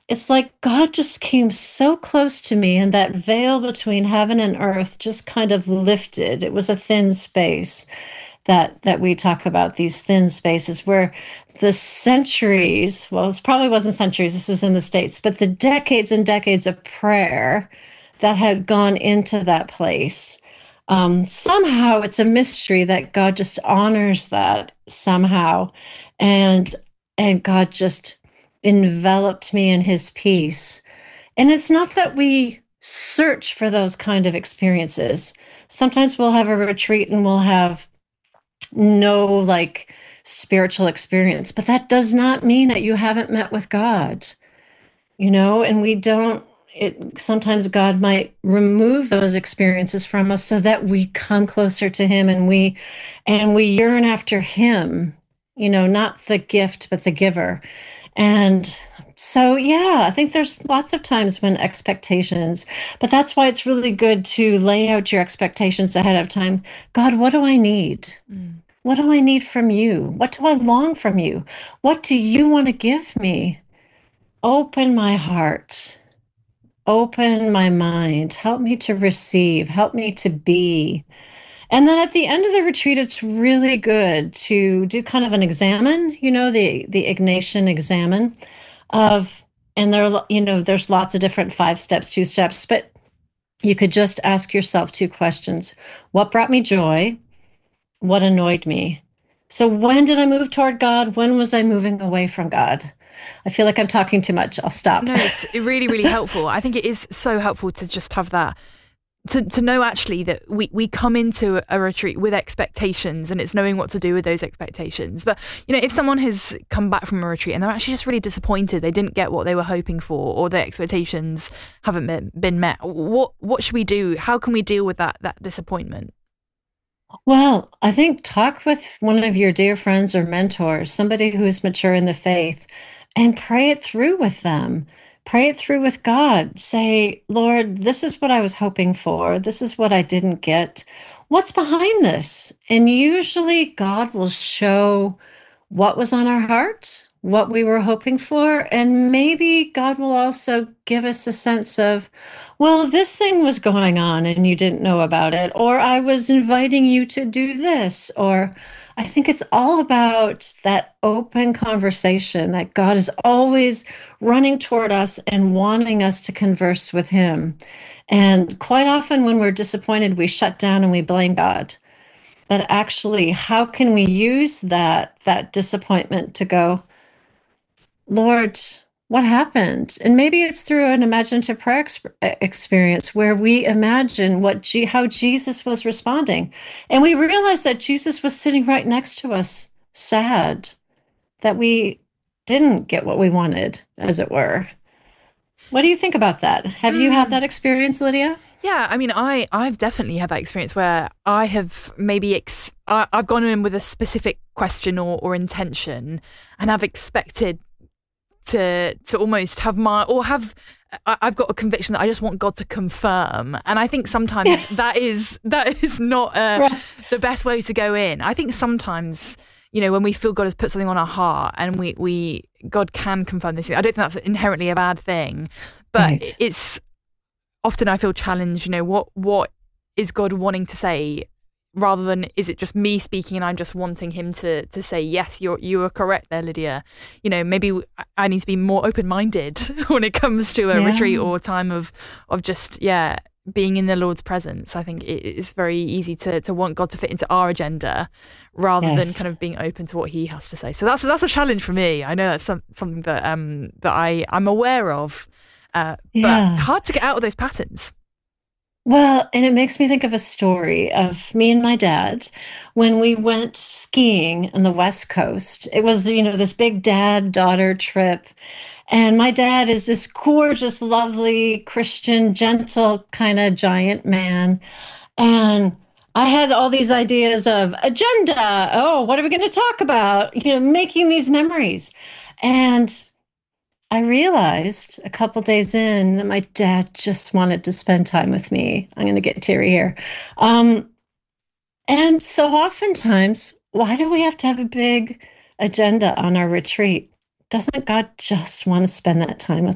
it's like God just came so close to me, and that veil between heaven and earth just kind of lifted. It was a thin space that we talk about, these thin spaces where the centuries, well, it probably wasn't centuries, this was in the States, but the decades and decades of prayer that had gone into that place. Somehow it's a mystery that God just honors that somehow. And God just enveloped me in his peace. And it's not that we search for those kind of experiences. Sometimes we'll have a retreat and we'll have no like spiritual experience, but that does not mean that you haven't met with God, and we don't. It sometimes God might remove those experiences from us so that we come closer to him, and we yearn after him, not the gift but the giver. And so, yeah, I think there's lots of times when expectations, but that's why it's really good to lay out your expectations ahead of time. God, what do I need? Mm. What do I need from you? What do I long from you? What do you want to give me? Open my heart, open my mind, help me to receive, help me to be. And then at the end of the retreat, it's really good to do kind of an examine, the Ignatian examine of, and there's lots of different 5 steps, 2 steps, but you could just ask yourself 2 questions. What brought me joy? What annoyed me? So when did I move toward God? When was I moving away from God? I feel like I'm talking too much. I'll stop. No, it's really, really helpful. I think it is so helpful to just have that, to know actually that we come into a retreat with expectations, and it's knowing what to do with those expectations. But, if someone has come back from a retreat and they're actually just really disappointed, they didn't get what they were hoping for, or their expectations haven't been met, what should we do? How can we deal with that disappointment? Well, I think talk with one of your dear friends or mentors, somebody who's mature in the faith, and pray it through with them. Pray it through with God. Say, Lord, this is what I was hoping for. This is what I didn't get. What's behind this? And usually God will show what was on our heart, what we were hoping for, and maybe God will also give us a sense of, well, this thing was going on and you didn't know about it, or I was inviting you to do this, or I think it's all about that open conversation that God is always running toward us and wanting us to converse with him. And quite often when we're disappointed, we shut down and we blame God. But actually, how can we use that disappointment to go, Lord, what happened? And maybe it's through an imaginative prayer experience where we imagine how Jesus was responding. And we realize that Jesus was sitting right next to us, sad that we didn't get what we wanted, as it were. What do you think about that? Have you had Mm. that experience, Lydia? Yeah, I mean, I've definitely had that experience where I have maybe I've gone in with a specific question or intention, and I've expected to almost have I've got a conviction that I just want God to confirm, and I think Yeah. sometimes that is not Right. the best way to go in. I think sometimes, when we feel God has put something on our heart, and we God can confirm this. I don't think that's inherently a bad thing, but Right. it's often I feel challenged. What is God wanting to say, rather than is it just me speaking and I'm just wanting him to say, yes, you are correct there, Lydia. Maybe I need to be more open minded when it comes to a retreat Yeah. or a time of just being in the Lord's presence. I think it's very easy to want God to fit into our agenda rather than Yes. kind of being open to what he has to say. So that's a challenge for me. I know that's something that I'm aware of. But Yeah. hard to get out of those patterns. Well, and it makes me think of a story of me and my dad when we went skiing on the West Coast. It was, this big dad-daughter trip. And my dad is this gorgeous, lovely, Christian, gentle, kind of giant man. And I had all these ideas of agenda. Oh, what are we going to talk about? Making these memories. And I realized a couple days in that my dad just wanted to spend time with me. I'm going to get teary here. Um, and so oftentimes, why do we have to have a big agenda on our retreat? Doesn't God just want to spend that time with